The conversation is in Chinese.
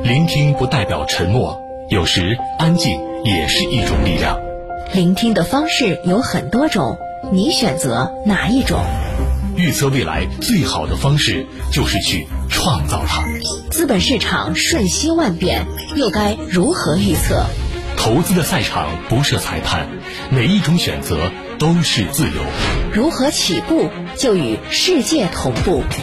聆听不代表沉默，有时安静也是一种力量。 聆听的方式有很多种，你选择哪一种？ 预测未来最好的方式就是去创造它。 资本市场瞬息万变，又该如何预测？ 投资的赛场不设裁判，每一种选择都是自由。 如何起步就与世界同步？